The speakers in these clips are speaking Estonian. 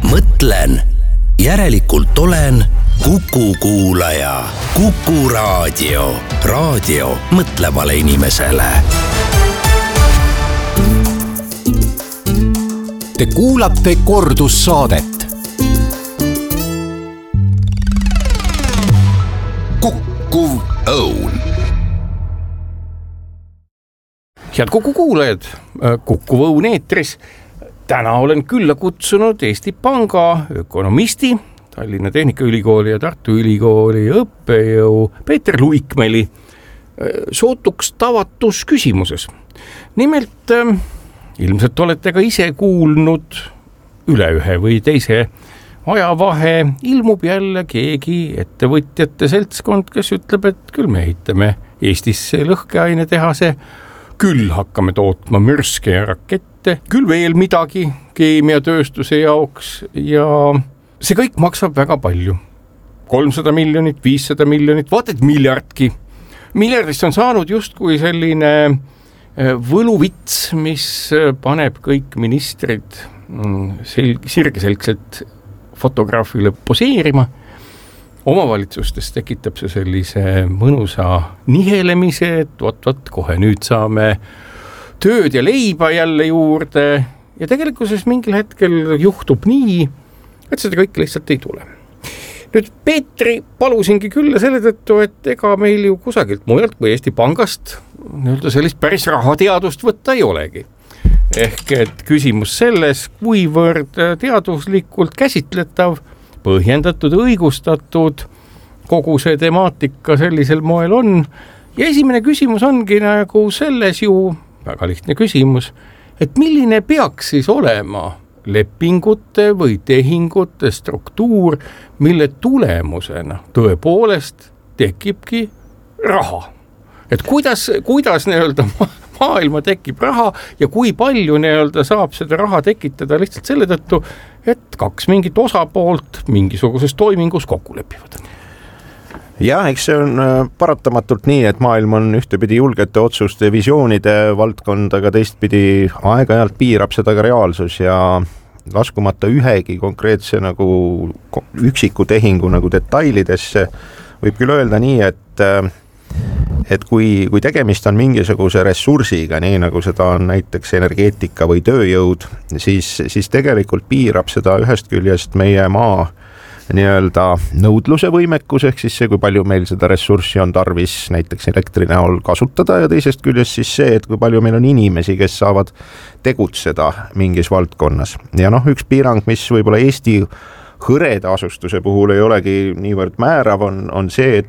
mõtlen, järelikult olen Kuku kuulaja. Kuku raadio. Raadio mõtlevale inimesele. Te kuulate kordussaadet. Kuku Õun. Head Kuku kuulajad, Kuku Õun eetris. Täna olen külla kutsunud Eesti Panga ökonomisti, Tallinna Tehnikaülikooli ja Tartu Ülikooli õppejõu Peeter Luikmäeli sootuks tavatus küsimuses. Nimelt, ilmselt olete ka ise kuulnud üle ühe või teise ajavahe ilmub jälle keegi ettevõtjate seltskond, kes ütleb, et küll me ehitame Eestisse lõhkeainetehase, küll hakkame tootma mürske ja rakette, küll veel midagi keemiatööstuse jaoks ja see kõik maksab väga palju. 300 miljonit, 500 miljonit, vaat et miljardki. Miljardist on saanud justkui selline võluvits, mis paneb kõik ministrid sirgeselgselt fotograafile poseerima. Omavalitsustes tekitab see sellise mõnusa nihelemise, et võt, kohe nüüd saame tööd ja leiba jälle juurde ja tegelikkuses mingil hetkel juhtub nii, et seda kõik lihtsalt ei tule. Nüüd Peetri palusingi külla selle tõttu, et ega meil ju kusagilt mujalt kui Eesti Pangast sellist päris rahateadust võtta ei olegi. Ehk et küsimus selles, kuivõrd teaduslikult käsitletav, põhjendatud, õigustatud kogu see temaatika sellisel moel on. Ja esimene küsimus ongi nagu selles ju, väga lihtne küsimus, et milline peaks siis olema lepingute või tehingute struktuur, mille tulemusena tõepoolest tekibki raha. Et kuidas maailma tekib raha ja kui palju saab seda raha tekitada lihtsalt selle tõttu, et kaks mingit osapoolt mingisuguses toimingus kokku lepivad. Jah, eks see on paratamatult nii, et maailm on ühtepidi julgete otsuste visioonide valdkond, aga teistpidi aeg-ajalt piirab seda ka reaalsus ja laskumata ühegi konkreetse nagu üksiku tehingu nagu detailidesse võib küll öelda nii, et kui tegemist on mingisuguse ressursiga, nii nagu seda on näiteks energeetika või tööjõud, siis tegelikult piirab seda ühest küljest meie maa nõudluse võimekus, ehk siis see, kui palju meil seda ressurssi on tarvis näiteks elektri näol kasutada ja teisest küljest siis see, et kui palju meil on inimesi, kes saavad tegutseda mingis valdkonnas. Ja üks piirang, mis võib-olla Eesti hõreda asustuse puhul ei olegi niivõrd määrav, on see,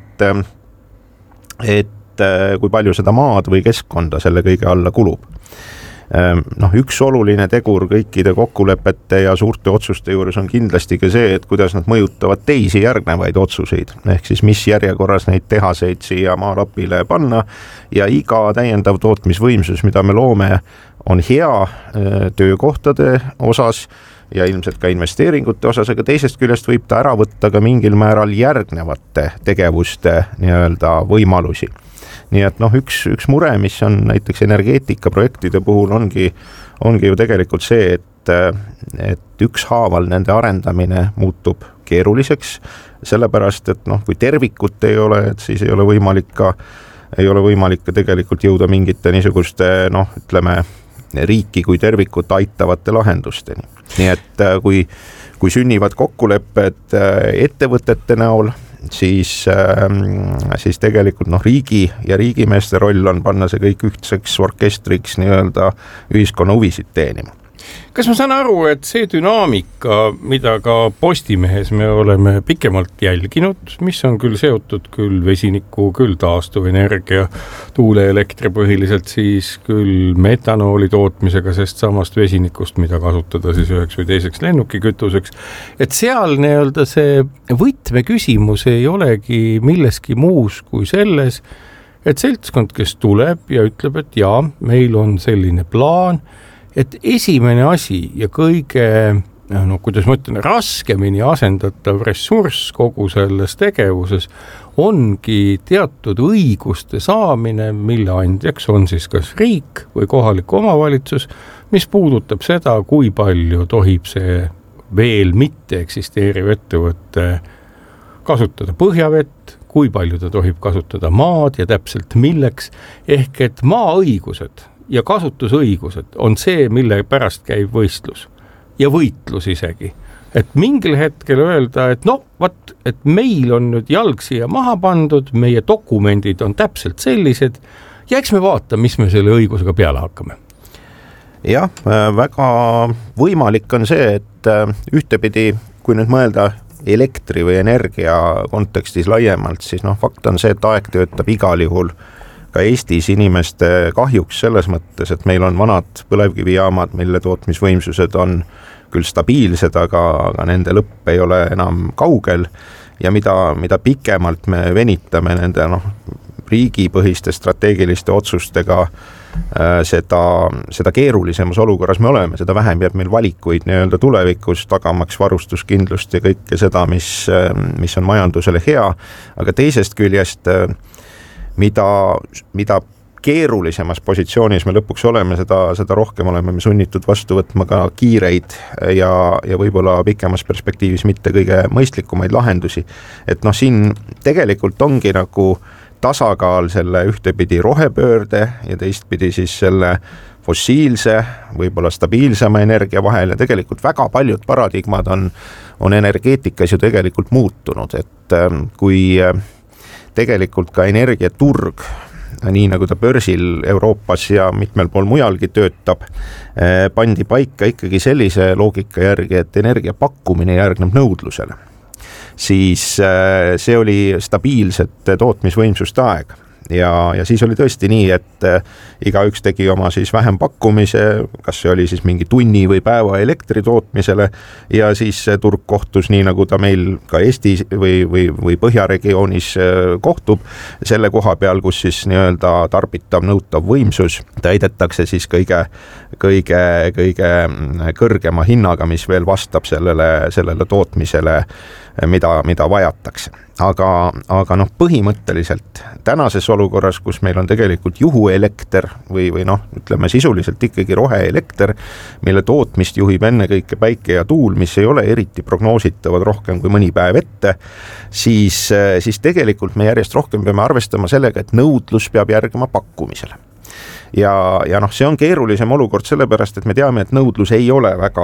et kui palju seda maad või keskkonda selle kõige alla kulub. Üks oluline tegur kõikide kokkulepete ja suurte otsuste juures on kindlasti ka see, et kuidas nad mõjutavad teisi järgnevaid otsuseid, ehk siis mis järjekorras neid tehaseid siia maalapile panna ja iga täiendav tootmisvõimsus, mida me loome, on hea töökohtade osas ja ilmselt ka investeeringute osas, aga teisest küljest võib ta ära võtta ka mingil määral järgnevate tegevuste võimalusi. Nii et üks mure, mis on näiteks energeetikaprojektide puhul ongi ju tegelikult see, et ükshaaval nende arendamine muutub keeruliseks, sellepärast, et kui tervikut ei ole, et siis ei ole võimalik ka tegelikult jõuda mingite niisuguste, riiki kui tervikut aitavate lahendusteni. Nii et kui sünnivad kokkulepped ettevõtete näol, siis tegelikult riigi ja riigimeeste roll on panna see kõik ühtseks orkestriks ühiskonna huvisid teenima. Kas ma saan aru, et see dünaamika, mida ka Postimehes me oleme pikemalt jälginud, mis on küll seotud küll vesiniku, küll taastuvenergia, tuuleelektri põhiliselt, siis küll metanooli tootmisega, sest samast vesinikust, mida kasutada siis üheks või teiseks lennukikütuseks, et seal see võtmeküsimus ei olegi milleski muus kui selles, et seltskond, kes tuleb ja ütleb, et jaa, meil on selline plaan, et esimene asi ja kõige, kuidas ma ütlen, raskemini asendatav ressurss kogu selles tegevuses ongi teatud õiguste saamine, mille andjaks on siis kas riik või kohalik omavalitsus, mis puudutab seda, kui palju tohib see veel mitte eksisteeriv ettevõte kasutada põhjavett, kui palju ta tohib kasutada maad ja täpselt milleks, ehk et maaõigused ja kasutusõigused on see, mille pärast käib võistlus ja võitlus isegi. Et mingil hetkel öelda, et et meil on nüüd jalg siia maha pandud, meie dokumendid on täpselt sellised ja eks me vaata, mis me selle õigusega peale hakkame. Jah, väga võimalik on see, et ühtepidi, kui nüüd mõelda elektri või energia kontekstis laiemalt, siis fakt on see, et aeg töötab igal juhul ka Eestis inimeste kahjuks selles mõttes, et meil on vanad põlevkivijaamad, mille tootmisvõimsused on küll stabiilsed, aga nende lõpp ei ole enam kaugel ja mida pikemalt me venitame nende riigipõhiste strateegiliste otsustega, seda keerulisemas olukorras me oleme, seda vähem jääb meil valikuid nii-öelda tulevikus, tagamaks varustuskindlust ja kõike seda, mis on majandusele hea, aga teisest küljest, mida keerulisemas positsioonis me lõpuks oleme, seda rohkem oleme me sunnitud vastu võtma ka kiireid ja võib-olla pikemas perspektiivis mitte kõige mõistlikumaid lahendusi. Et siin tegelikult ongi nagu tasakaal selle ühtepidi rohepöörde ja teistpidi siis selle fossiilse, võib-olla stabiilsema energia vahel ja tegelikult väga paljud paradigmad on energeetikas ju tegelikult muutunud, et kui tegelikult ka energiaturg, nii nagu ta börsil Euroopas ja mitmel pool mujalgi töötab, pandi paika ikkagi sellise loogika järgi, et energia pakkumine järgneb nõudlusele. Siis see oli stabiilsete tootmisvõimsuste aeg ja siis oli tõesti nii, et igaüks tegi oma siis vähem pakkumise, kas see oli siis mingi tunni või päeva elektri tootmisele ja siis turg kohtus nii, nagu ta meil ka Eestis või Põhjaregioonis kohtub, selle koha peal, kus siis nii-öelda tarbitav nõutav võimsus täidetakse siis kõige kõrgema hinnaga, mis veel vastab sellele tootmisele, mida vajatakse. Aga põhimõtteliselt tänases olukorras, kus meil on tegelikult juhuelekter või ütleme sisuliselt ikkagi roheelekter, mille tootmist juhib ennekõike päike ja tuul, mis ei ole eriti prognoositavad rohkem kui mõni päev ette, siis tegelikult me järjest rohkem peame arvestama sellega, et nõudlus peab järgima pakkumisele. Ja see on keerulisem olukord sellepärast, et me teame, et nõudlus ei ole väga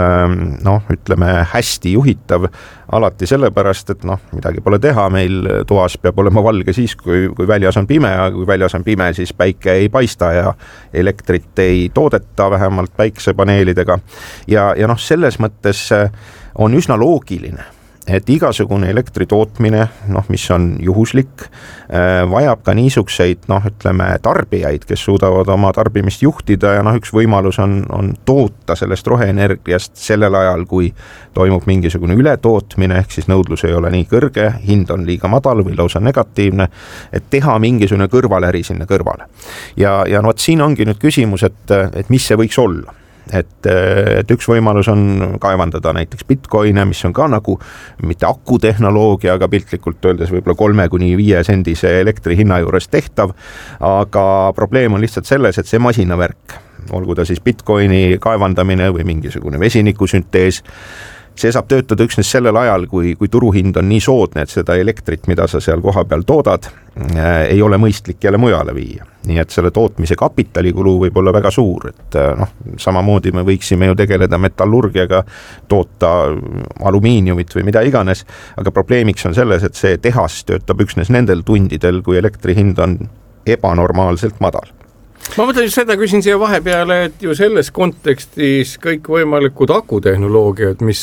ütleme hästi juhitav alati sellepärast, et midagi pole teha, meil toas peab olema valge siis, kui väljas on pime ja kui väljas on pime, siis päike ei paista ja elektrit ei toodeta vähemalt päiksepaneelidega ja selles mõttes on üsna loogiline, et igasugune elektri tootmine, mis on juhuslik, vajab ka niisugseid, ütleme, tarbijaid, kes suudavad oma tarbimist juhtida ja üks võimalus on toota sellest roheenergiast sellel ajal, kui toimub mingisugune ületootmine, ehk siis nõudlus ei ole nii kõrge, hind on liiga madal või lausa negatiivne, et teha mingisugune kõrvaläri sinna kõrvale. Ja siin ongi nüüd küsimus, et mis see võiks olla. Et üks võimalus on kaevandada näiteks Bitcoine, mis on ka nagu mitte akutehnoloogia, aga piltlikult öeldes võib-olla 3–5 sendise elektri hinna juures tehtav, aga probleem on lihtsalt selles, et see masinavärk, olgu ta siis Bitcoini kaevandamine või mingisugune vesinikusüntees, see saab töötada üksnes sellel ajal, kui turuhind on nii soodne, et seda elektrit, mida sa seal koha peal toodad, ei ole mõistlik jälle mujale viia. Nii et selle tootmise kapitalikulu võib olla väga suur, et samamoodi me võiksime ju tegeleda metallurgiaga, toota alumiiniumit või mida iganes, aga probleemiks on selles, et see tehas töötab üksnes nendel tundidel, kui elektri hind on ebanormaalselt madal. Ma mõtlen just seda, küsin siia vahepeale, et ju selles kontekstis kõik võimalikud akutehnoloogiad, mis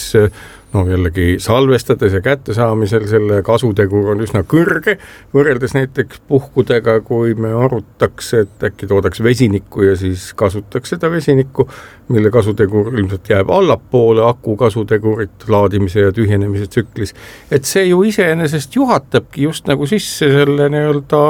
jällegi salvestades ja kättesaamisel selle kasutegur on üsna kõrge, võrreldes näiteks puhkudega, kui me arutaks, et äkki toodaks vesinikku ja siis kasutaks seda vesinikku, mille kasutegur ilmselt jääb allapoole aku kasutegurit laadimise ja tühjenemise tsüklis. Et see ju iseenesest juhatabki just nagu sisse selle nii-öelda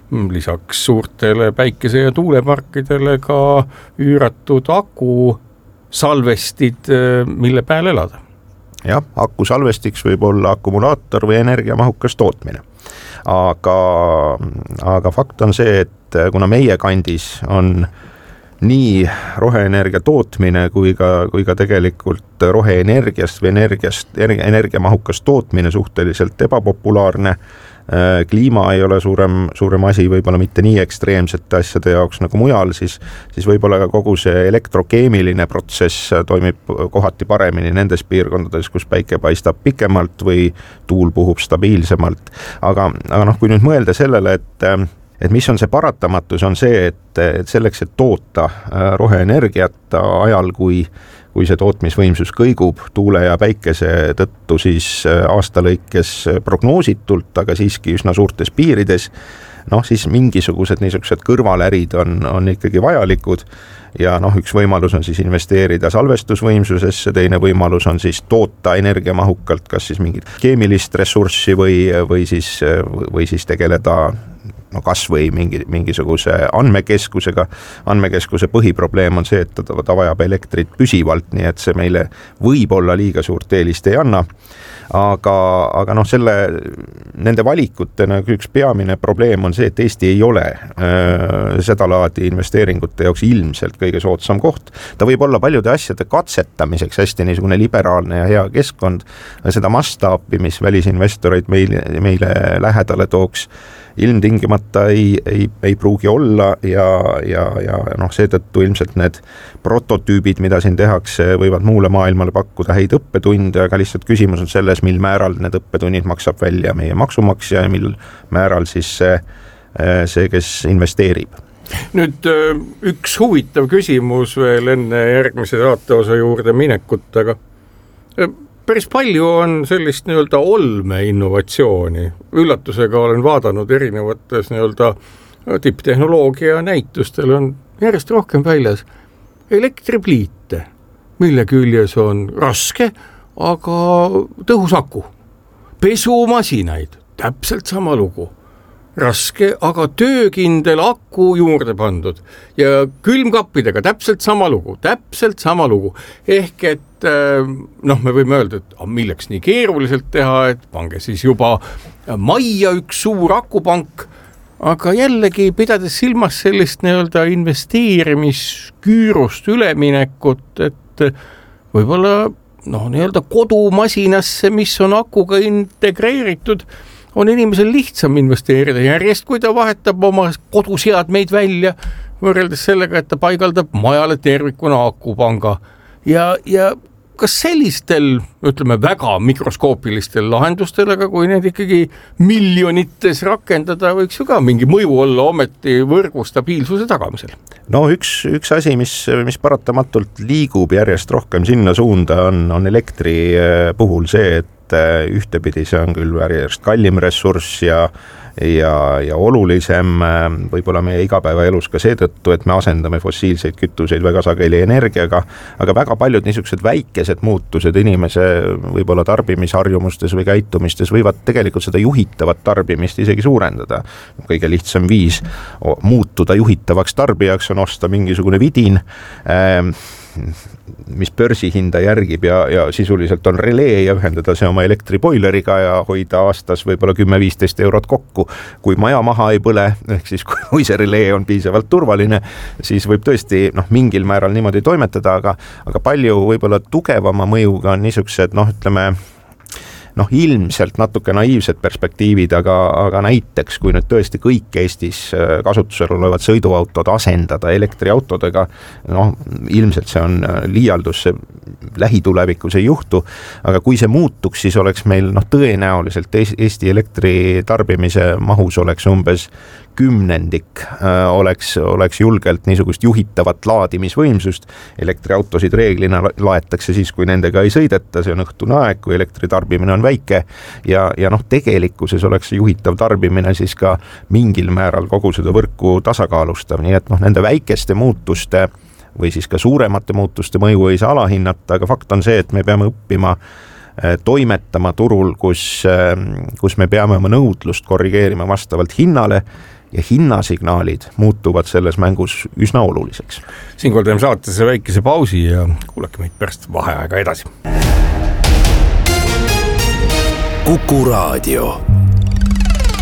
lisaks suurtele päikese- ja tuuleparkidele ka üüratud aku salvestid, mille peal elada. Jah, aku salvestiks võib olla akumulaator või energiamahukas tootmine. Aga fakt on see, et kuna meie kandis on nii roheenergia tootmine kui ka tegelikult roheenergiast või energiamahukas tootmine suhteliselt ebapopulaarne. Kliima ei ole suurem asi, võib-olla mitte nii ekstreemsete asjade jaoks nagu mujal, siis võib-olla ka kogu see elektrokeemiline protsess toimib kohati paremini nendes piirkondades, kus päike paistab pikemalt või tuul puhub stabiilsemalt. Aga kui nüüd mõelda sellele, et mis on see paratamatus, on see, et selleks, et toota roheenergiat ajal, kui see tootmisvõimsus kõigub tuule ja päikese tõttu, siis aasta lõikes prognoositult, aga siiski üsna suurtes piirides, siis mingisugused niisugused kõrvalärid on ikkagi vajalikud ja üks võimalus on siis investeerida salvestusvõimsusesse, teine võimalus on siis toota energiamahukalt, kas siis mingit keemilist ressurssi või siis tegeleda kas või mingisuguse andmekeskusega. Andmekeskuse põhiprobleem on see, et ta vajab elektrit püsivalt, nii et see meile võib-olla liiga suurt eelist ei anna. Aga nende valikutena üks peamine probleem on see, et Eesti ei ole seda laadi investeeringute jaoks ilmselt kõige soodsam koht. Ta võib olla paljude asjade katsetamiseks hästi niisugune liberaalne ja hea keskkond, seda mastaapi, mis välisinvestoreid meile lähedale tooks, ilmtingimata ei pruugi olla ja seetõttu ilmselt need prototüübid, mida siin tehakse, võivad muule maailmale pakkuda häid õppetunde, aga lihtsalt küsimus on selles, mil määral need õppetunnid maksab välja meie maksumaksja ja mil määral siis see, kes investeerib. Nüüd üks huvitav küsimus veel enne järgmise saateosa juurde minekut, aga päris palju on sellist nii-öelda olme innovatsiooni. Üllatusega olen vaadanud erinevates nii-öelda tipptehnoloogia näitustel on järjest rohkem väljas elektripliite, mille küljes on raske, aga tõhus aku. Pesumasinaid, täpselt sama lugu. Raske, aga töökindel aku juurde pandud ja külmkappidega täpselt sama lugu. Ehk et me võime öelda, et milleks nii keeruliselt teha, et pange siis juba majja üks suur akupank, aga jällegi pidades silmas sellist nii-öelda investeerimisküürust üleminekut, et võib-olla nii-öelda kodumasinasse, mis on akuga integreeritud, on inimesel lihtsam investeerida järjest, kui ta vahetab oma koduseadmeid välja, võrreldes sellega, et ta paigaldab majale tervikuna akupanga. Ja kas sellistel, ütleme, väga mikroskoopilistel lahendustel, aga kui need ikkagi miljonites rakendada, võiks ju ka mingi mõju olla ometi võrgu stabiilsuse tagamisel? Üks asi, mis paratamatult liigub järjest rohkem sinna suunda, on elektri puhul see, et ühtepidi see on küll järjest kallim ressurss ja olulisem võib-olla meie igapäevaelus ka seetõttu, et me asendame fossiilseid kütuseid väga sageli energiaga, aga väga paljud niisugused väikesed muutused inimese võib-olla tarbimisharjumustes või käitumistes võivad tegelikult seda juhitavat tarbimist isegi suurendada. Kõige lihtsam viis muutuda juhitavaks tarbijaks on osta mingisugune vidin, mis börsihinda järgib ja sisuliselt on relee ja ühendada see oma elektriboileriga ja hoida aastas võib-olla 10-15 eurot kokku. Kui maja maha ei põle, ehk siis kui see relee on piisavalt turvaline, siis võib tõesti mingil määral niimoodi toimetada, aga palju võib-olla tugevama mõjuga on niisugused, ilmselt natuke naiivsed perspektiivid, aga näiteks, kui nüüd tõesti kõik Eestis kasutusel olevad sõiduautod asendada elektriautodega, ilmselt see on liialdus, see lähitulevikus ei juhtu, aga kui see muutuks, siis oleks meil tõenäoliselt Eesti elektritarbimise mahus oleks umbes 10% oleks julgelt niisugust juhitavat laadimisvõimsust. Elektriautosid reeglina laetakse siis, kui nendega ei sõideta, see on õhtune aeg, kui elektritarbimine on väike ja tegelikkuses oleks juhitav tarbimine siis ka mingil määral kogu seda võrku tasakaalustav, nii et nende väikeste muutuste või siis ka suuremate muutuste mõju ei saa alahinnata, aga fakt on see, et me peame õppima toimetama turul, kus me peame oma nõudlust korrigeerima vastavalt hinnale ja hinnasignaalid muutuvad selles mängus üsna oluliseks. Siinkohal teeme saatesse väikese pausi ja kuulake meid pärast vaheaega edasi. Kuku Raadio.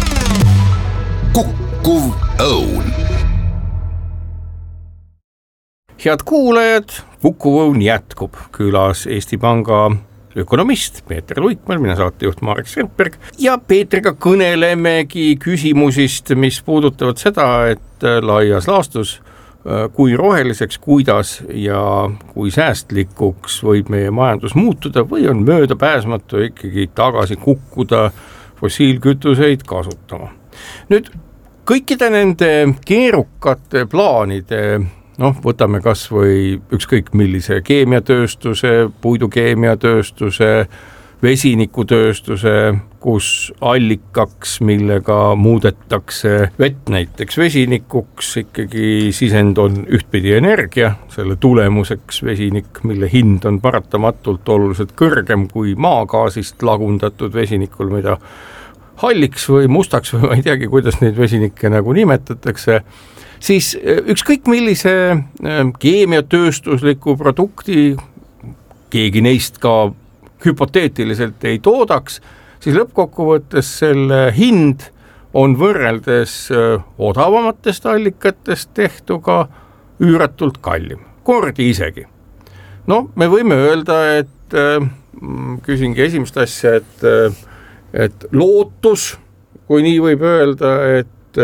Kukkuv Õun. Head kuulajad, Kuku Õun jätkub. Külas Eesti Panga ökonomist Peeter Luikmäe, mina saatejuht Marek Strandberg ja Peetriga kõnelemegi küsimusist, mis puudutavad seda, et laias laastus kui roheliseks, kuidas ja kui säästlikuks võib meie majandus muutuda või on möödapääsmatu ikkagi tagasi kukkuda fossiilkütuseid kasutama. Nüüd kõikide nende keerukate plaanide, võtame kas või ükskõik millise keemiatööstuse, puidukeemiatööstuse, vesinikutööstuse, kus allikaks, millega muudetakse vett näiteks vesinikuks, ikkagi sisend on ühtpidi energia, selle tulemuseks vesinik, mille hind on paratamatult oluliselt kõrgem kui maagaasist lagundatud vesinikul, mida halliks või mustaks või ma ei teagi, kuidas neid vesinikke nagu nimetatakse, siis ükskõik millise keemiatööstusliku produkti, keegi neist ka hüpoteetiliselt ei toodaks, siis lõppkokkuvõttes selle hind on võrreldes odavamatest allikatest tehtuga üüratult kallim, kordi isegi. Me võime öelda, et küsingi esimest asja, et lootus, kui nii võib öelda, et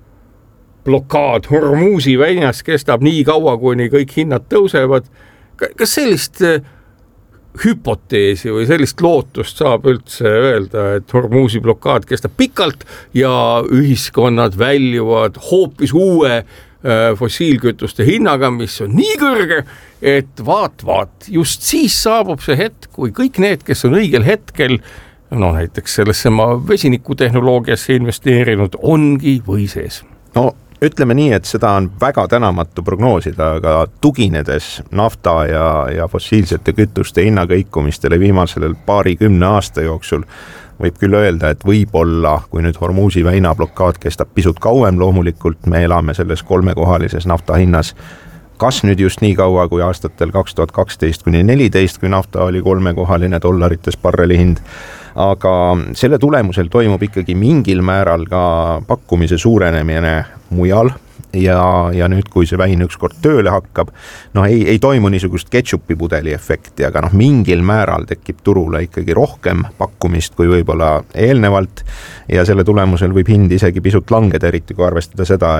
blokaad Hormuzi väinas kestab nii kaua, kuni kõik hinnad tõusevad. Kas sellist hüpoteesi või sellist lootust saab üldse öelda, et Hormuzi blokaad kestab pikalt ja ühiskonnad väljuvad hoopis uue fossiilkütuste hinnaga, mis on nii kõrge, et vaat, just siis saabub see hetk, kui kõik need, kes on õigel hetkel näiteks sellesse vesinikutehnoloogiasse investeerinud, ongi või sees? Ütleme nii, et seda on väga tänamatu prognoosida, aga tuginedes nafta ja fossiilsete kütuste hinnakõikumistele viimasel 20 aasta jooksul, võib küll öelda, et võib-olla, kui nüüd Hormuzi väina blokaad kestab pisut kauem, loomulikult me elame selles 3-kohalises nafta hinnas, kas nüüd just nii kaua kui aastatel 2012–2014, kui nafta oli 3-kohaline dollarites barreli hind, aga selle tulemusel toimub ikkagi mingil määral ka pakkumise suurenemine mujal ja nüüd, kui see väin ükskord tööle hakkab, ei toimu niisugust ketšupi pudeli efekti, aga mingil määral tekib turule ikkagi rohkem pakkumist kui võib-olla eelnevalt ja selle tulemusel võib hind isegi pisut langeda, eriti kui arvestada seda,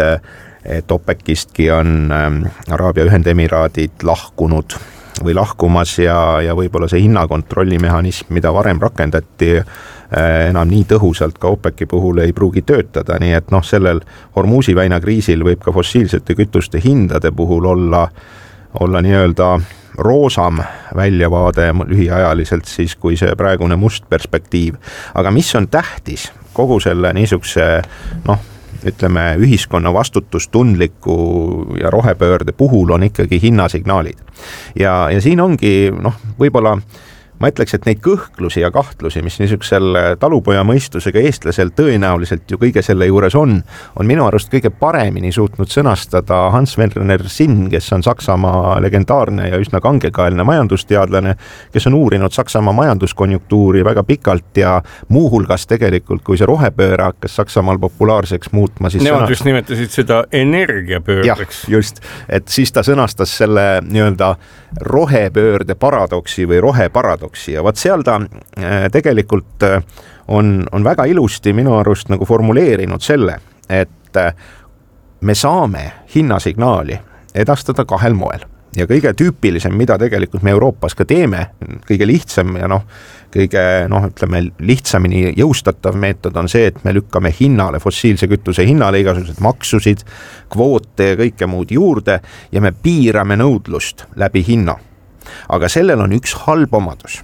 et OPEC-istki on Araabia Ühendemiraadid lahkunud või lahkumas ja võib-olla see hinnakontrolli mehhanism, mida varem rakendati, enam nii tõhusalt ka OPEC-i puhul ei pruugi töötada, nii et sellel Hormuzi väina kriisil võib ka fossiilsete kütuste hindade puhul olla nii-öelda roosam väljavaade lühiajaliselt siis, kui see praegune must perspektiiv. Aga mis on tähtis kogu selle niisuguse, ütleme, ühiskonna vastutustundliku ja rohepöörde puhul on ikkagi hinnasignaalid. Ja siin ongi, võib-olla ma ütleks, et neid kõhklusi ja kahtlusi, mis niisugusel talupoja mõistusega eestlasel tõenäoliselt ju kõige selle juures on minu arust kõige paremini suutnud sõnastada Hans-Werner Sinn, kes on Saksamaa legendaarne ja üsna kangekaelne majandusteadlane, kes on uurinud Saksamaa majanduskonjunktuuri väga pikalt ja muuhulgas tegelikult, kui see rohepööre hakkas Saksamaal populaarseks muutma, siis nemad just nimetasid seda energiapöördeks. Just, et siis ta sõnastas selle nii-öelda rohepöörde paradoksi või roheparadoksi ja vaat seal ta tegelikult on väga ilusti minu arust nagu formuleerinud selle, et me saame hinnasignaali edastada 2 moel ja kõige tüüpilisem, mida tegelikult me Euroopas ka teeme, kõige lihtsam ja ütleme lihtsamini jõustatav meetod on see, et me lükkame hinnale, fossiilse kütuse hinnale igasugused maksusid, kvoote ja kõike muud juurde ja me piirame nõudlust läbi hinna. Aga sellel on üks halb omadus.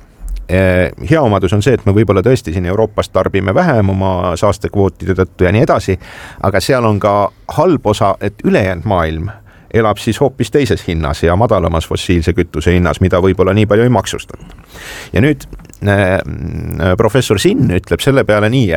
Hea omadus on see, et me võib-olla tõesti siin Euroopas tarbime vähem oma saastekvootide tõttu ja nii edasi, aga seal on ka halb osa, et ülejäänud maailm elab siis hoopis teises hinnas ja madalamas fossiilse kütuse hinnas, mida võib-olla nii palju ei maksustata. Ja nüüd professor Sinn ütleb selle peale nii,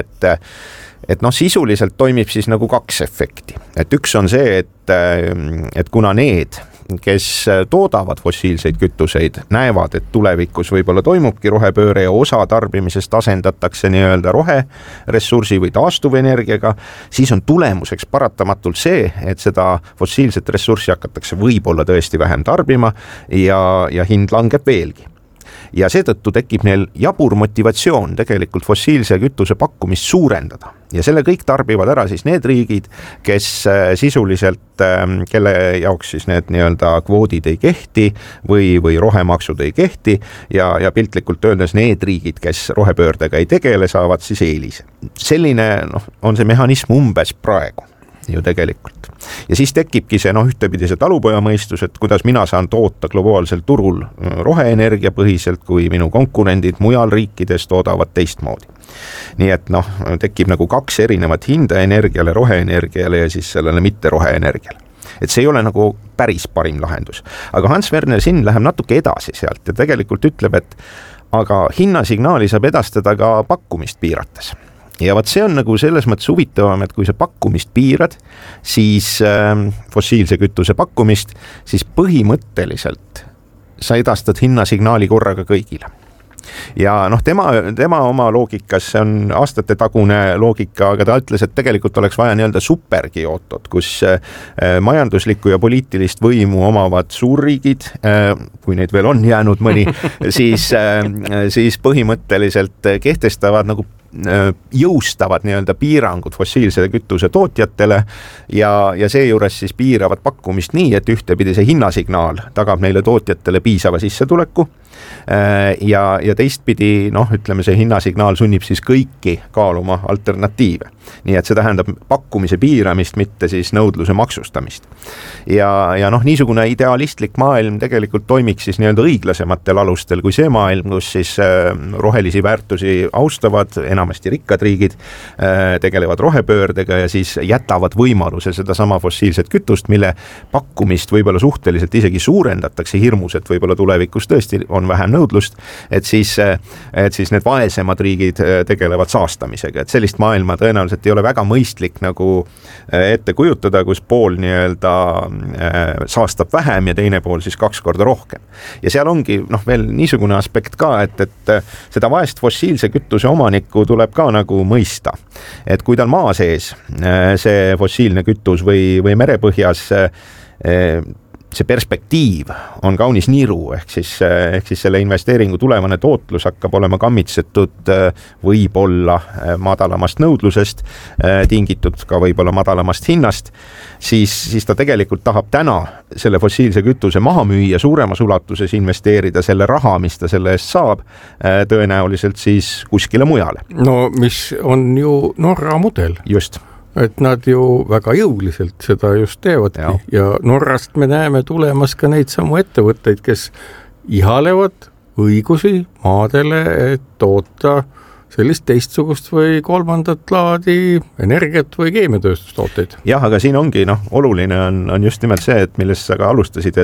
et sisuliselt toimib siis nagu 2 efekti. Et üks on see, et kuna need kes toodavad fossiilseid kütuseid, näevad, et tulevikus võib-olla toimubki rohepööre ja osa tarbimisest asendatakse nii-öelda roheressursi või taastuvenergiaga, siis on tulemuseks paratamatult see, et seda fossiilset ressurssi hakatakse võib-olla tõesti vähem tarbima ja hind langeb veelgi. Ja seetõttu tekib neil jabur motivatsioon tegelikult fossiilse kütuse pakkumist suurendada. Ja selle kõik tarbivad ära siis need riigid, kes sisuliselt, kelle jaoks siis need nii-öelda kvoodid ei kehti või rohemaksud ei kehti ja piltlikult öeldes need riigid, kes rohepöördega ei tegele, saavad siis eelise. Selline on see mehhanism umbes praegu ju tegelikult. Ja siis tekibki see ühtepidi see talupojamõistus, et kuidas mina saan toota globaalsel turul roheenergia põhiselt, kui minu konkurendid mujal riikides toodavad teistmoodi. Nii et tekib nagu kaks erinevat hinda energiale, roheenergiale ja siis sellele mitte roheenergiale. Et see ei ole nagu päris parim lahendus. Aga Hans Werner Sinn läheb natuke edasi sealt ja tegelikult ütleb, et aga hinnasignaali saab edastada ka pakkumist piirates. Ja vaat see on nagu selles mõttes huvitavam, et kui sa pakkumist piirad, siis fossiilse kütuse pakkumist, siis põhimõtteliselt sa edastad hinnasignaali korraga kõigile. Ja tema oma loogikas, see on aastate tagune loogika, aga ta ütles, et tegelikult oleks vaja nii-öelda superkiotot, kus majanduslikku ja poliitilist võimu omavad suurriigid, kui neid veel on jäänud mõni, siis põhimõtteliselt kehtestavad nagu jõustavad nii-öelda piirangud fossiilse kütuse tootjatele ja seejuures siis piiravad pakkumist nii, et ühtepidi see hinnasignaal tagab neile tootjatele piisava sissetuleku ja teistpidi, ütleme, see hinnasignaal sunnib siis kõiki kaaluma alternatiive. Nii et see tähendab pakkumise piiramist, mitte siis nõudluse maksustamist. Ja niisugune idealistlik maailm tegelikult toimiks siis nii-öelda õiglasematel alustel kui see maailm, kus siis rohelisi väärtusi austavad, enamasti rikkad riigid tegelevad rohepöördega ja siis jätavad võimaluse seda sama fossiilset kütust, mille pakkumist võib-olla suhteliselt isegi suurendatakse hirmus, et võib-olla tulevikus tõesti on vähem nõudlust, et siis need vaesemad riigid tegelevad saastamisega, et sellist maailma tõenäoliselt ei ole väga mõistlik nagu ette kujutada, kus pool nii-öelda saastab vähem ja teine pool siis 2 korda rohkem. Ja seal ongi veel niisugune aspekt ka, et seda vaest fossiilse kütuse omanikku tuleb ka nagu mõista, et kui ta on maa sees, see fossiilne kütus või merepõhjas, see perspektiiv on kaunis niru, ehk siis selle investeeringu tulevane tootlus hakkab olema kammitsetud võib-olla madalamast nõudlusest, tingitud ka võib-olla madalamast hinnast, siis ta tegelikult tahab täna selle fossiilse kütuse maha müüa, suuremas ulatuses investeerida selle raha, mis ta selle eest saab, tõenäoliselt siis kuskile mujale. No mis on ju Norra mudel. Just. Et nad ju väga jõuliselt seda just teevadki ja Norrast me näeme tulemas ka neid samu ettevõtteid, kes ihalevad õigusi maadele, et toota sellist teistsugust või kolmandat laadi energiat või keemiatööstustooteid. Jah, aga siin ongi oluline on just nimelt see, et millest sa ka alustasid,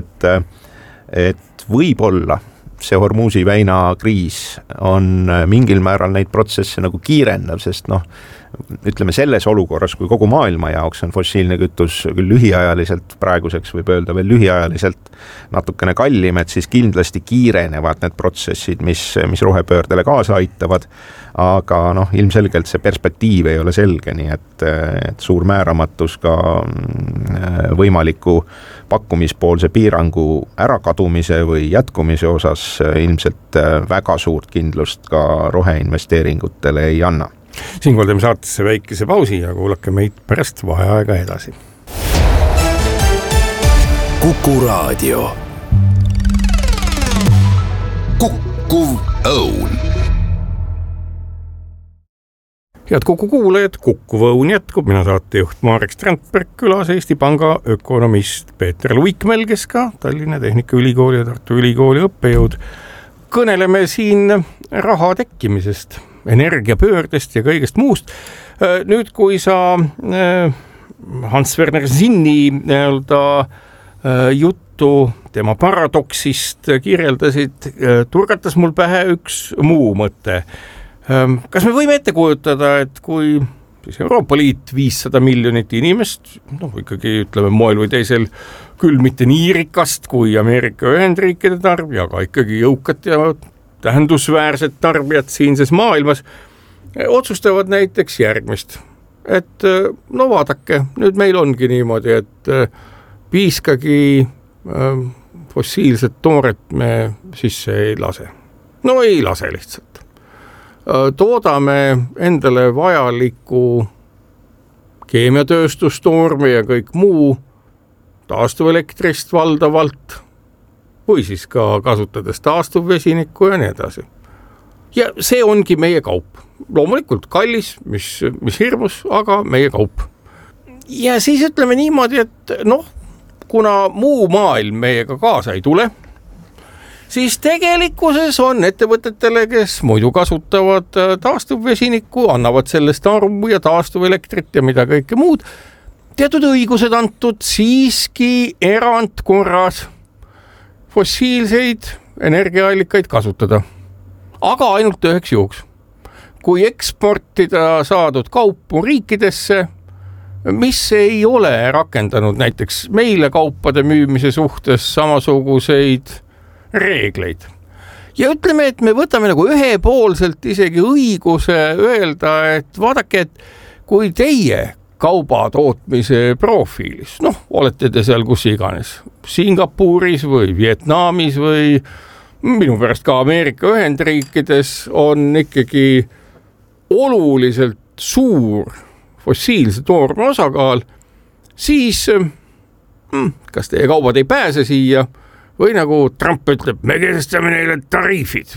et võib-olla see Hormuzi väina kriis on mingil määral neid protsesse nagu kiirendav, sest ütleme selles olukorras, kui kogu maailma jaoks on fossiilne kütus küll lühiajaliselt, praeguseks võib öelda veel lühiajaliselt natukene kallim, et siis kindlasti kiirenevad need protsessid, mis rohepöördele kaasa aitavad, aga ilmselgelt see perspektiiv ei ole selge, nii et suur määramatus ka võimaliku pakkumispoolse piirangu ärakadumise või jätkumise osas ilmselt väga suurt kindlust ka roheinvesteeringutele ei anna. Siinkohal teeme saatesse väikese pausi ja kuulake meid pärast vaheaega edasi. Kuku Raadio. Kukkuv Õun. Head Kuku kuulajad, Kukkuv Õun jätkub, mina saatejuht Marek Strandberg, külas Eesti Panga ökonomist Peeter Luikmäel, kes ka Tallinna Tehnikaülikooli ja Tartu Ülikooli õppejõud. Kõneleme siin raha tekkimisest, energiapöördest ja kõigest muust. Nüüd, kui sa Hans Werner Sinni juttu tema paradoksist kirjeldasid, turgatas mul pähe üks muu mõte. Kas me võime ette kujutada, et kui siis Euroopa Liit 500 miljonit inimest, ikkagi ütleme moel või teisel küll mitte nii rikast kui Ameerika Ühendriikide tarbija, aga ikkagi jõukat ja tähendusväärset tarbijat siinses maailmas, otsustavad näiteks järgmist, et vaadake, nüüd meil ongi niimoodi, et piiskagi fossiilset tooret me sisse ei lase. Ei lase lihtsalt. Toodame endale vajaliku keemiatööstustoorme ja kõik muu taastuvelektrist valdavalt või siis ka kasutades taastuvvesinikku ja nii edasi. Ja see ongi meie kaup. Loomulikult kallis, mis hirmus, aga meie kaup. Ja siis ütleme niimoodi, et kuna muu maailm meiega kaasa ei tule, siis tegelikkuses on ettevõtetele, kes muidu kasutavad taastuvvesinikku, annavad sellest aru ja taastuvelektrit ja mida kõike muud, teatud õigused antud siiski erandkorras fossiilseid energiaallikaid kasutada. Aga ainult üheks juhuks. Kui eksportida saadud kaupu riikidesse, mis ei ole rakendanud näiteks meile kaupade müümise suhtes samasuguseid reegleid. Ja ütleme, et me võtame nagu ühepoolselt isegi õiguse öelda, et vaadake, et kui teie kaubatootmise profiilis, olete te seal kus iganes, Singapuris või Vietnamis või minu pärast ka Ameerika Ühendriikides on ikkagi oluliselt suur fossiilse toorme osakaal, siis kas teie kaubad ei pääse siia või nagu Trump ütleb, me kehtestame neile tariifid.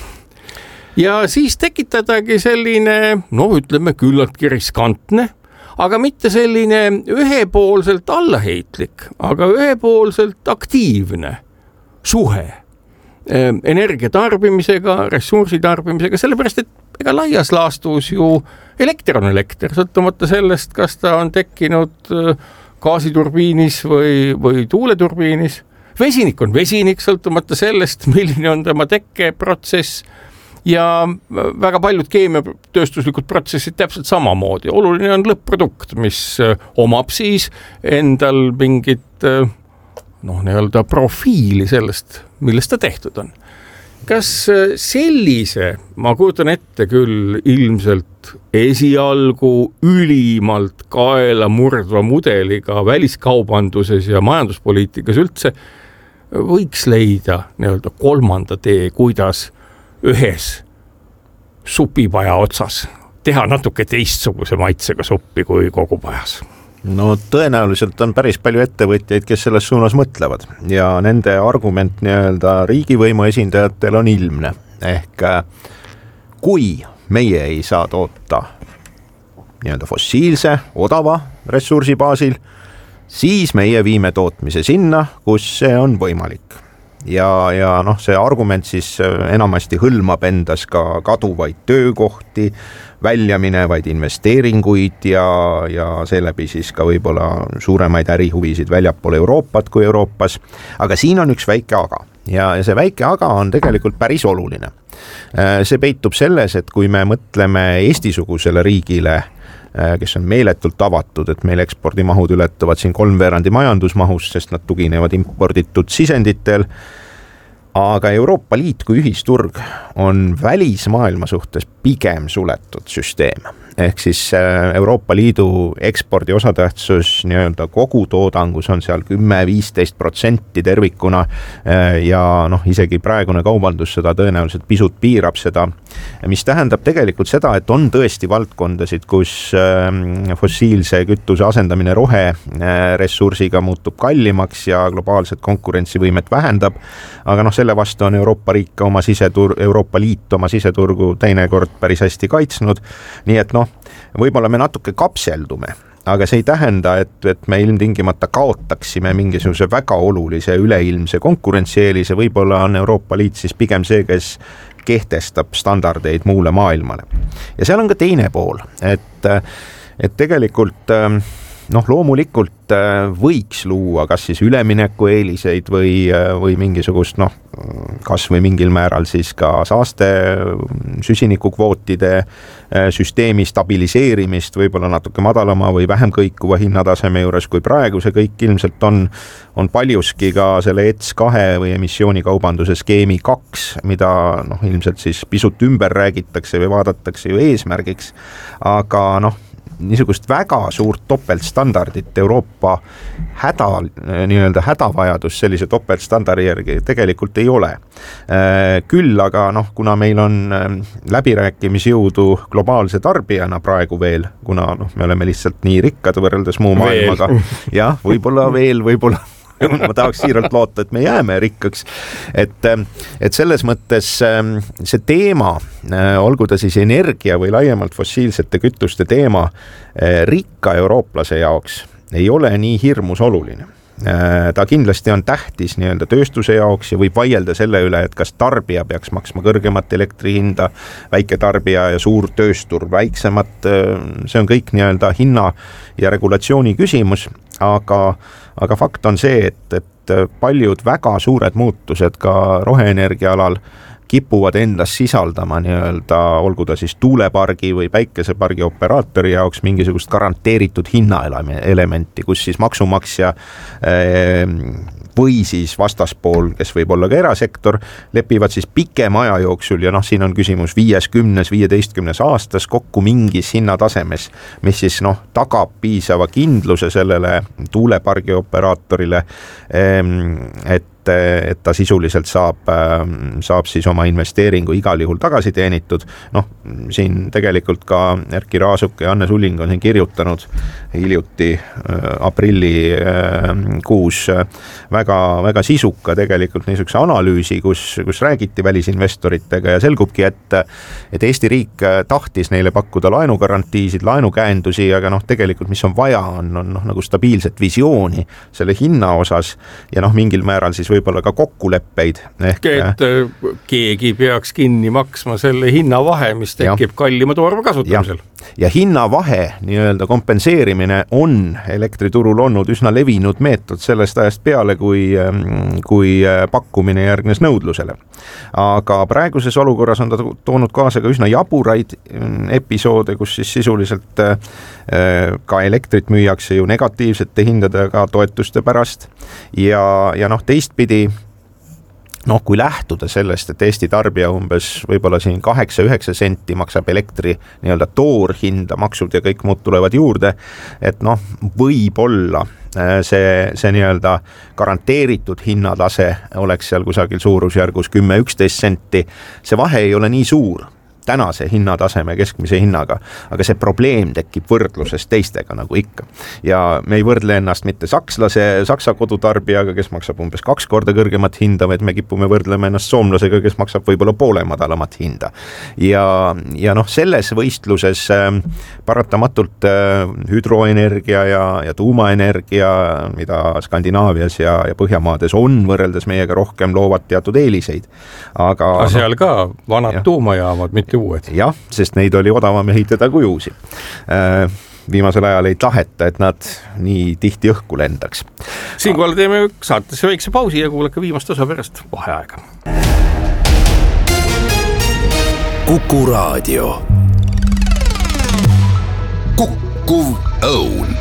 Ja siis tekitadagi selline, ütleme küllaltki riskantne, aga mitte selline ühepoolselt allaheitlik, aga ühepoolselt aktiivne suhe energia tarbimisega, ressursi tarbimisega, sellepärast, et ega laias laastus ju elekter on elekter, sõltumata sellest, kas ta on tekkinud gaasiturbiinis või tuuleturbiinis. Vesinik on vesinik, sõltumata sellest, milline on tema tekkeprotsess ja väga paljud keemiatööstuslikud protsessid täpselt samamoodi. Oluline on lõpp-produkt, mis omab siis endal mingit nii-öelda profiili sellest, millest ta tehtud on. Kas sellise, ma kujutan ette küll ilmselt esialgu ülimalt kaela murdva mudeliga väliskaubanduses ja majanduspoliitikas üldse võiks leida nii-öelda kolmanda tee, kuidas ühes supipaja otsas teha natuke teistsuguse maitsega suppi kui kogu pajas? Tõenäoliselt on päris palju ettevõtjaid, kes selles suunas mõtlevad ja nende argument nii-öelda riigivõimu esindajatel on ilmne. Ehk kui meie ei saa toota nii-öelda fossiilse, odava ressursi baasil, siis meie viime tootmise sinna, kus see on võimalik. Ja see argument siis enamasti hõlmab endas ka kaduvaid töökohti, väljaminevaid investeeringuid ja seeläbi siis ka võib-olla suuremaid ärihuvisid väljapool Euroopat kui Euroopas. Aga siin on üks väike aga ja see väike aga on tegelikult päris oluline. See peitub selles, et kui me mõtleme Eesti-sugusele riigile, kes on meeletult avatud, et meil ekspordimahud ületavad siin 3/4 majandusmahust, sest nad tuginevad imporditud sisenditel. Aga Euroopa Liit kui ühisturg on välismaailma suhtes pigem suletud süsteem. Ehk siis Euroopa Liidu ekspordi osatähtsus nii-öelda kogu toodangus on seal 10-15% tervikuna ja isegi praegune kaubandus seda tõenäoliselt pisut piirab seda, mis tähendab tegelikult seda, et on tõesti valdkondasid, kus fossiilse kütuse asendamine roheressursiga muutub kallimaks ja globaalset konkurentsivõimet vähendab, aga selle vastu on Euroopa Liit oma siseturgu teinekord päris hästi kaitsnud, nii et võib-olla me natuke kapseldume, aga see ei tähenda, et me ilmtingimata kaotaksime mingisuguse väga olulise üleilmse konkurentsieelise, võib-olla on Euroopa Liit siis pigem see, kes kehtestab standardeid muule maailmale. Ja seal on ka teine pool, et tegelikult loomulikult võiks luua kas siis ülemineku eeliseid või mingisugust kas või mingil määral siis ka saaste süsinikukvootide süsteemi stabiliseerimist võib-olla natuke madalama või vähem kõikuva hinnataseme juures kui praegu see kõik ilmselt on paljuski ka selle ETS2 või emissioonikaubanduse skeemi 2, mida ilmselt siis pisut ümber räägitakse või vaadatakse ju eesmärgiks, aga niisugust väga suurt topeltstandardit Euroopa hädavajadus sellise topeltstandardi järgi tegelikult ei ole. Küll aga kuna meil on läbirääkimisjõudu globaalse tarbijana praegu veel, kuna me oleme lihtsalt nii rikkad võrreldes muu maailmaga, jah, võib-olla ma tahaks siiralt loota, et me jääme rikkaks, et selles mõttes see teema, olgu ta siis energia või laiemalt fossiilsete kütuste teema, rikka eurooplase jaoks ei ole nii hirmus oluline. Ta kindlasti on tähtis nii-öelda tööstuse jaoks ja võib vaielda selle üle, et kas tarbija peaks maksma kõrgemat elektri hinda, väike tarbija ja suur tööstur väiksemat, see on kõik nii-öelda hinna ja regulatsiooni küsimus, aga fakt on see, et paljud väga suured muutused ka roheenergia alal kipuvad endas sisaldama nii-öelda, olgu ta siis tuulepargi või päikesepargi operaatori jaoks mingisugust garanteeritud hinnaelementi, kus siis maksumaksja või siis vastaspool, kes võib olla ka erasektor, lepivad siis pikema aja jooksul ja siin on küsimus 5, 10, 15 aastas kokku mingis hinnatasemes, mis siis tagab piisava kindluse sellele tuulepargi operaatorile, et ta sisuliselt saab siis oma investeeringu igal juhul tagasi teenitud. Siin tegelikult ka Erkki Raasuk ja Anne Sulling on siin kirjutanud hiljuti aprillikuus väga sisuka tegelikult niisuguse analüüsi, kus räägiti välisinvestoritega ja selgubki, et Eesti riik tahtis neile pakkuda laenugarantiisid, laenukäendusi, aga tegelikult mis on vaja, on nagu stabiilset visiooni selle hinna osas ja mingil määral siis võib-olla ka kokkuleppeid. Et keegi peaks kinni maksma selle hinnavahe, mis tekib kallima toorme kasutamisel. Ja hinnavahe nii-öelda kompenseerimine on elektriturul olnud üsna levinud meetod sellest ajast peale, kui pakkumine järgnes nõudlusele. Aga praeguses olukorras on ta toonud kaasa ka üsna jaburaid episoode, kus siis sisuliselt ka elektrit müüakse ju negatiivsete hindadega toetuste pärast ja teistpidi kui lähtuda sellest, et Eesti tarbija umbes võib-olla siin 8-9 senti maksab elektri nii-öelda toorhinda, maksud ja kõik muud tulevad juurde, et võib-olla see nii-öelda garanteeritud hinnatase oleks seal kusagil suurusjärgus 10-11 senti, see vahe ei ole nii suur tänase hinnataseme keskmise hinnaga, aga see probleem tekib võrdluses teistega nagu ikka. Ja me ei võrdle ennast mitte Saksa kodutarbijaga, kes maksab umbes 2 korda kõrgemat hinda, vaid me kipume võrdlema ennast soomlasega, kes maksab võib-olla poole madalamat hinda. Ja selles võistluses paratamatult hüdroenergia ja tuumaenergia, mida Skandinaavias ja Põhjamaades on võrreldes meiega rohkem, loovad teatud eeliseid. Aga seal ka vanad tuumajaamad, mitte uued. Jah, sest neid oli odavam ehitada kui uusi. Viimasel ajal ei taheta, et nad nii tihti õhku lendaks. Siinkohal teeme saatesse väikse pausi ja kuulake viimast osa pärast vaheaega. Kuku Raadio. Kukkuv Õun.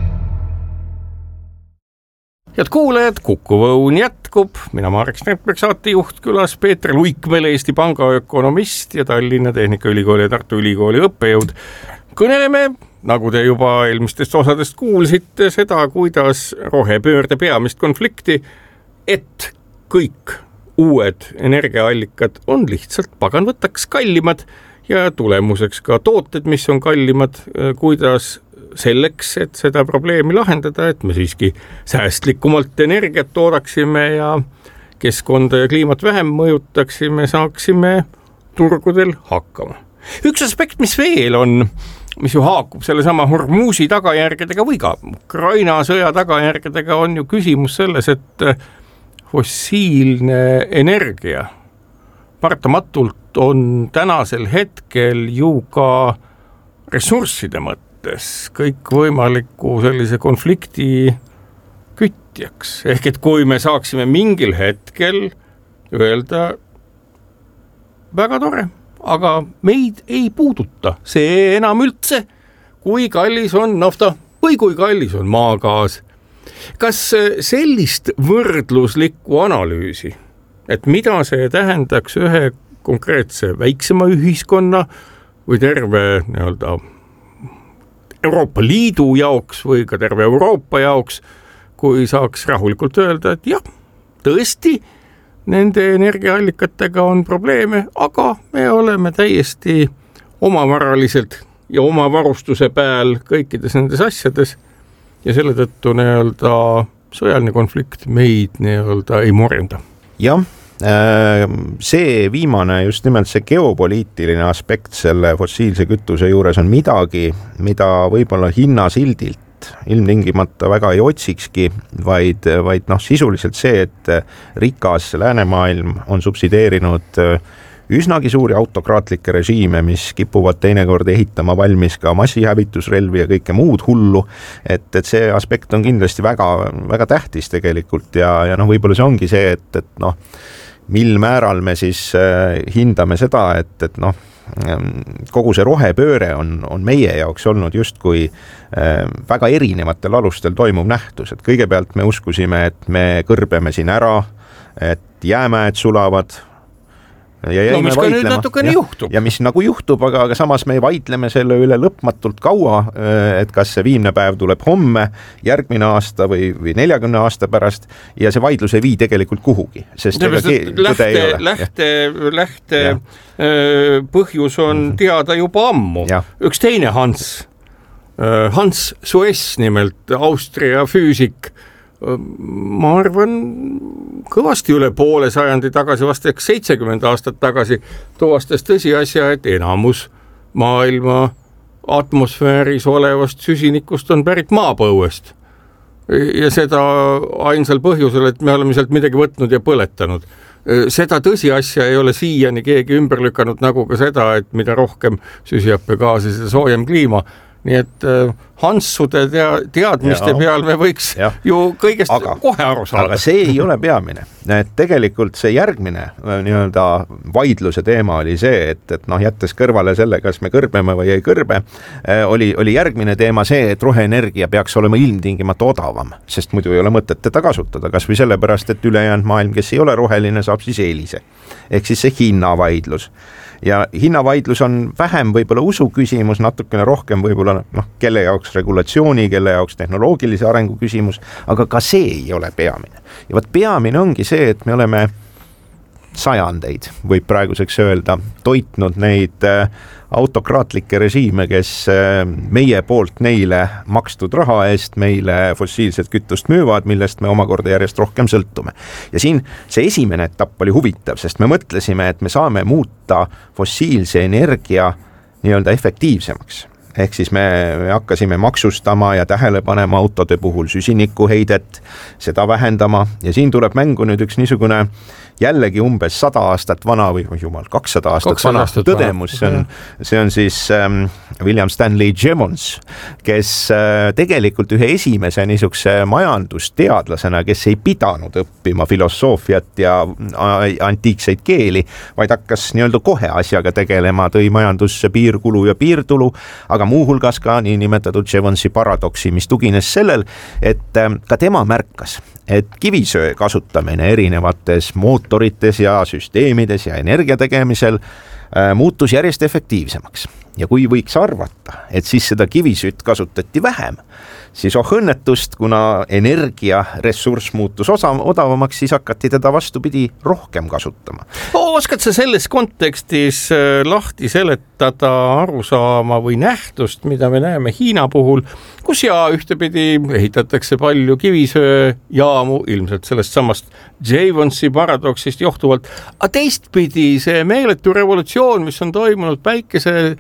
Head kuulajad, Kukkuv Õun jätkub. Mina Marek Strandberg, saatejuht, külas Peeter Luikmäe, Eesti Panga ökonomist ja Tallinna Tehnikaülikooli ja Tartu Ülikooli õppejõud. Kõneleme, nagu te juba eelmistest osadest kuulsite, seda, kuidas rohepöörde peamist konflikti, et kõik uued energiaallikad on lihtsalt pagan võtaks kallimad ja tulemuseks ka tooted, mis on kallimad, kuidas selleks, et seda probleemi lahendada, et me siiski säästlikumalt energiat toodaksime ja keskkonda ja kliimat vähem mõjutaksime, saaksime turgudel hakkama. Üks aspekt, mis veel on, mis ju haakub selle sama Hormuzi tagajärgedega või ka Ukraina sõja tagajärgedega, on ju küsimus selles, et fossiilne energia paratamatult on tänasel hetkel ju ka ressursside mõttes mõttes kõikvõimaliku sellise konflikti kütjaks. Ehk et kui me saaksime mingil hetkel öelda väga tore, aga meid ei puuduta see enam üldse, kui kallis on nafta või kui kallis on maagaas. Kas sellist võrdluslikku analüüsi, et mida see tähendaks ühe konkreetse väiksema ühiskonna või terve nii-öelda Euroopa Liidu jaoks või ka terve Euroopa jaoks, kui saaks rahulikult öelda, et jah, tõesti, nende energiaallikatega on probleeme, aga me oleme täiesti omavaraliselt ja oma varustuse pääl kõikides nendes asjades ja selle tõttu nii-öelda sõjaline konflikt meid nii-öelda ei morjenda. Jah, see viimane, just nimelt see geopoliitiline aspekt selle fossiilse kütuse juures on midagi, mida võib-olla hinnasildilt ilmtingimata väga ei otsikski, vaid sisuliselt see, et rikas läänemaailm on subsideerinud üsnagi suuri autokraatlikke režiime, mis kipuvad teinekord ehitama valmis ka massihävitusrelvi ja kõike muud hullu, et see aspekt on kindlasti väga, väga tähtis tegelikult ja võib-olla see ongi see, et mil määral me siis hindame seda, et kogu see rohepööre on meie jaoks olnud justkui väga erinevatel alustel toimuv nähtus, et kõigepealt me uskusime, et me kõrbeme siin ära, et jäämäed sulavad ja mis ka nüüd natukene juhtub. Ja mis nagu juhtub, aga samas me vaidleme selle üle lõpmatult kaua, et kas see viimne päev tuleb homme, järgmine aasta või 40 aasta pärast ja see vaidlus ei vii tegelikult kuhugi. Sest lähte põhjus on teada juba ammu. Üks teine Hans Suess nimelt, Austria füüsik, ma arvan kõvasti üle poole sajandi tagasi, vast 70 aastat tagasi tuvastas tõsiasja, et enamus maailma atmosfääris olevast süsinikust on pärit maapõuest. Ja seda ainsal põhjusel, et me oleme sealt midagi võtnud ja põletanud. Seda tõsiasja ei ole siiani keegi ümber lükanud, nagu ka seda, et mida rohkem süsihappegaasi, seda soojem kliima. Nii et Hanssude teadmiste peal me võiks ju kõigest kohe aru saada. Aga see ei ole peamine. Tegelikult see järgmine nii-öelda vaidluse teema oli see, et jättes kõrvale selle, kas me kõrbeme või ei kõrbe, oli järgmine teema see, et roheenergia peaks olema ilmtingimata odavam, sest muidu ei ole mõtet teda kasutada, kas või sellepärast, et ülejäänud maailm, kes ei ole roheline, saab siis eelise. Ehk siis see hinnavaidlus. Ja hinnavaidlus on vähem võib-olla usu küsimus, natukene rohkem võib-olla kelle jaoks regulatsiooni, kelle jaoks tehnoloogilise arengu küsimus, aga ka see ei ole peamine. Ja peamine ongi see, et me oleme sajandeid, võib praeguseks öelda, toitnud neid autokraatlikke režiime, kes meie poolt neile makstud raha eest meile fossiilset kütust müüvad, millest me omakorda järjest rohkem sõltume. Ja siin see esimene etapp oli huvitav, sest me mõtlesime, et me saame muuta fossiilse energia nii-öelda efektiivsemaks. Ehk siis me hakkasime maksustama ja tähele panema autode puhul süsinikuheidet, seda vähendama ja siin tuleb mängu nüüd üks niisugune jällegi umbes 100 aastat vana või jumal 200 aastat vana tõdemus, see on siis William Stanley Jevons, kes tegelikult ühe esimese niisuguse majandusteadlasena, kes ei pidanud õppima filosoofiat ja antiikseid keeli, vaid hakkas nii-öelda kohe asjaga tegelema, tõi majandusse piirkulu ja piirtulu, aga muuhulgas ka nii nimetatud Jevonsi paradoksi, mis tugines sellel, et ka tema märkas, et kivisöe kasutamine erinevates mootorites ja süsteemides ja energia tegemisel muutus järjest efektiivsemaks. Ja kui võiks arvata, et siis seda kivisütt kasutati vähem, siis õnnetust, kuna energiaressurss muutus odavamaks, siis hakati teda vastupidi rohkem kasutama. Oskad sa selles kontekstis lahti seletada arusaama või nähtust, mida me näeme Hiina puhul, kus ühtepidi ehitatakse palju kivisöejaamu, ilmselt sellest samast Jevonsi paradoksist johtuvalt, aga teistpidi see meeletu revolutsioon, mis on toimunud päikese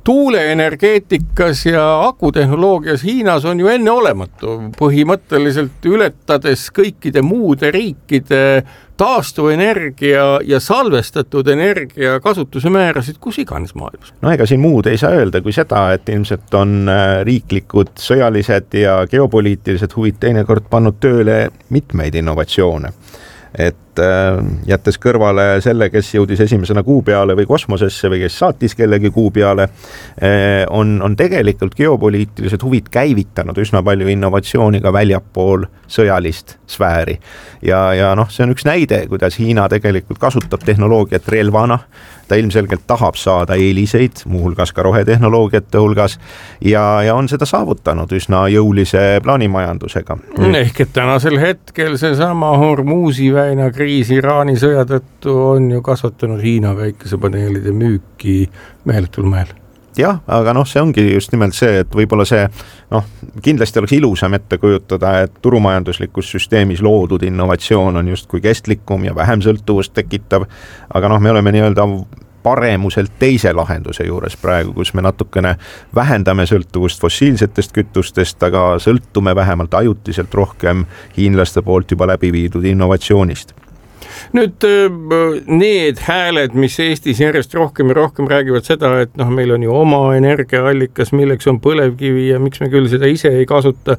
tuuleenergeetikas ja akutehnoloogias Hiinas on ju enneolematu, põhimõtteliselt ületades kõikide muude riikide taastuvenergia ja salvestatud energia kasutuse määrasid kus iganes maailmas. No ega siin muud ei saa öelda kui seda, et ilmselt on riiklikud sõjalised ja geopoliitilised huvid teinekord pannud tööle mitmeid innovatsioone. Et jättes kõrvale selle, kes jõudis esimesena kuu peale või kosmosesse või kes saatis kellegi kuu peale, on tegelikult geopoliitilised huvid käivitanud üsna palju innovatsiooni ka väljapool sõjalist sfääri. Ja see on üks näide, kuidas Hiina tegelikult kasutab tehnoloogiat relvana, ta ilmselgelt tahab saada eeliseid, muuhulgas ka rohetehnoloogiate hulgas, ja on seda saavutanud üsna jõulise plaanimajandusega. Ehk et tänasel hetkel seesama Hormuzi väina kriis Iraani sõja tõttu on ju kasvatanud Hiina päikesepaneelide müüki meeletul mehel. Jah, aga see ongi just nimelt see, et võib-olla see, kindlasti oleks ilusam ette kujutada, et turumajanduslikus süsteemis loodud innovatsioon on just kui kestlikum ja vähem sõltuvust tekitav, aga me oleme nii-öelda paremuselt teise lahenduse juures praegu, kus me natukene vähendame sõltuvust fossiilsetest kütustest, aga sõltume vähemalt ajutiselt rohkem hiinlaste poolt juba läbi viidud innovatsioonist. Nüüd need hääled, mis Eestis järjest rohkem ja rohkem räägivad seda, et meil on ju oma energiaallikas, milleks on põlevkivi ja miks me küll seda ise ei kasuta.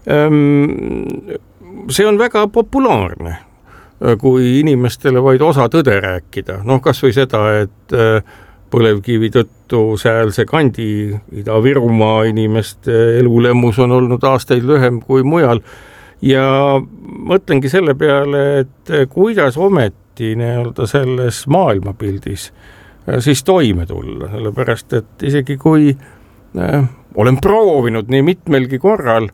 See on väga populaarne, kui inimestele vaid osa tõde rääkida. Kas või seda, et põlevkivi tõttu säälse kandi Ida-Virumaa inimeste elulemus on olnud aastaid lühem kui mujal. Ja mõtlengi selle peale, et kuidas ometi selles maailmapildis siis toime tulla, sellepärast et isegi kui olen proovinud nii mitmelgi korral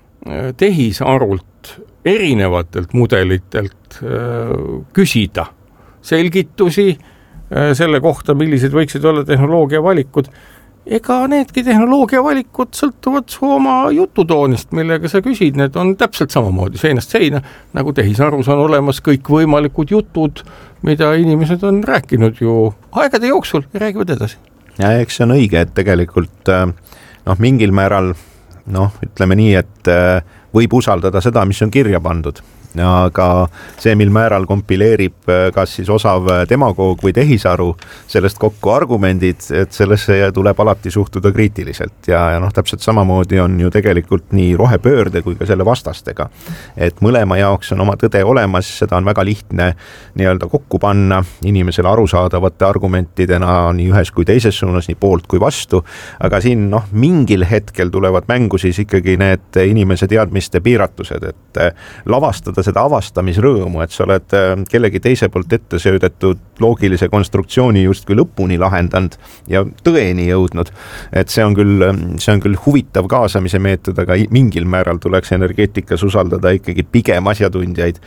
tehisarult erinevatelt mudelitelt küsida selgitusi selle kohta, millised võiksid olla tehnoloogia valikud, ega needki tehnoloogia valikud sõltuvad su oma jututoonist, millega sa küsid, need on täpselt samamoodi seinast seina, nagu tehisarus on olemas kõik võimalikud jutud, mida inimesed on rääkinud ju aegade jooksul ja räägivad edasi. Ja eks see on õige, et tegelikult mingil määral, ütleme nii, et võib usaldada seda, mis on kirja pandud. Aga see, mil määral kompileerib kas siis osav demagoog või tehisaru sellest kokku argumendid, et sellesse tuleb alati suhtuda kriitiliselt ja täpselt samamoodi on ju tegelikult nii rohepöörde kui ka selle vastastega, et mõlema jaoks on oma tõde olemas, seda on väga lihtne nii-öelda kokku panna inimesele arusaadavate argumentidena nii ühes kui teises suunas, nii poolt kui vastu, aga siin mingil hetkel tulevad mängu siis ikkagi need inimese teadmiste piiratused, et lavastada seda avastamisrõõmu, et sa oled kellegi teise poolt ette söödetud loogilise konstruktsiooni justkui lõpuni lahendanud ja tõeni jõudnud, et see on küll huvitav kaasamise meetod, aga mingil määral tuleks energeetikas usaldada ikkagi pigem asjatundjaid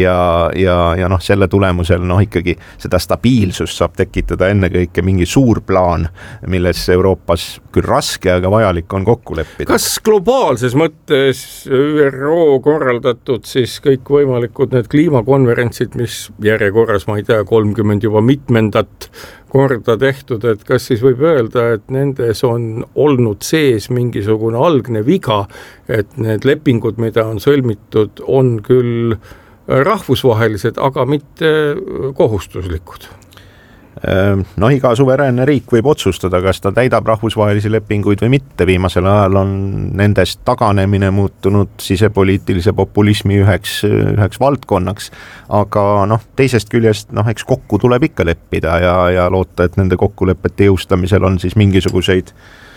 ja selle tulemusel ikkagi seda stabiilsust saab tekitada ennekõike mingi suur plaan, milles Euroopas küll raske, aga vajalik on kokku leppida. Kas globaalses mõttes ÜRO korraldatud siis kõik võimalikud need kliimakonverentsid, mis järjekorras, ma ei tea, 30 juba mitmendat korda tehtud, et kas siis võib öelda, et nendes on olnud sees mingisugune algne viga, et need lepingud, mida on sõlmitud, on küll rahvusvahelised, aga mitte kohustuslikud? Iga suveräänne riik võib otsustada, kas ta täidab rahvusvahelisi lepinguid või mitte. Viimasel ajal on nendest taganemine muutunud sisepoliitilise populismi üheks valdkonnaks, aga teisest küljest eks kokku tuleb ikka leppida ja loota, et nende kokkulepete jõustamisel on siis mingisuguseid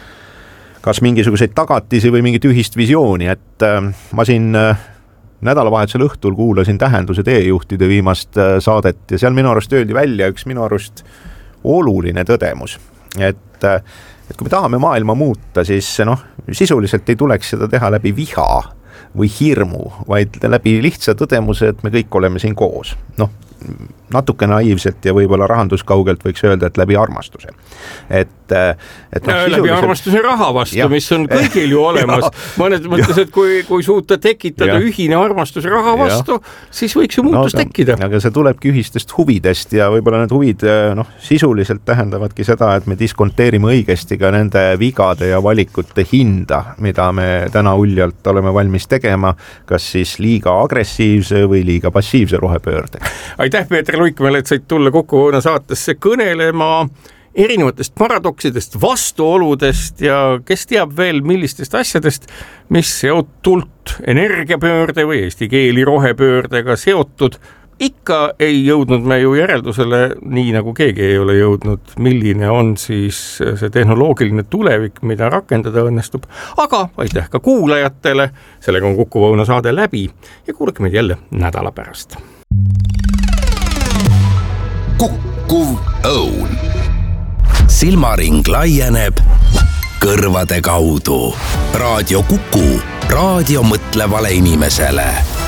tagatisi või mingit ühist visiooni, et ma siin nädalavahetusel õhtul kuulasin Tähenduse teejuhtide viimast saadet ja seal minu arust öeldi välja üks minu arust oluline tõdemus, et kui me tahame maailma muuta, siis sisuliselt ei tuleks seda teha läbi viha või hirmu, vaid läbi lihtsa tõdemuse, et me kõik oleme siin koos. natuke naiivselt ja võib-olla rahanduskaugelt võiks öelda, et läbi armastuse. Läbi armastuse raha vastu, mis on kõigil ju olemas. Mõnes mõttes, et kui suuta tekitada ühine armastus raha vastu, siis võiks ju muutus tekkida. Aga see tulebki ühistest huvidest ja võib-olla need huvid sisuliselt tähendavadki seda, et me diskonteerime õigesti ka nende vigade ja valikute hinda, mida me täna uljalt oleme valmis tegema, kas siis liiga agressiivse või liiga passiivse rohepöörde. Aitäh, Peeter Luikmäele, et said tulla Kuku Õuna saatesse kõnelema erinevatest paradoksidest, vastuoludest ja kes teab veel millistest asjadest, mis seotult energiapöörde või eesti keeli rohepöördega seotud. Ikka ei jõudnud me ju järeldusele, nii nagu keegi ei ole jõudnud, milline on siis see tehnoloogiline tulevik, mida rakendada õnnestub. Aga aitäh ka kuulajatele, sellega on Kuku Õuna saade läbi ja kuulake meid jälle nädala pärast. Kukkuv Õun. Silmaring laieneb kõrvade kaudu. Raadio Kuku, raadio mõtlevale inimesele.